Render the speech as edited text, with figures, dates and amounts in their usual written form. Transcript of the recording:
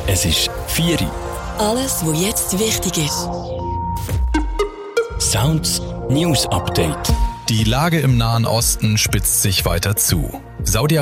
Es ist 4 Uhr. Alles, was jetzt wichtig ist. Sounds News Update. Die Lage im Nahen Osten spitzt sich weiter zu.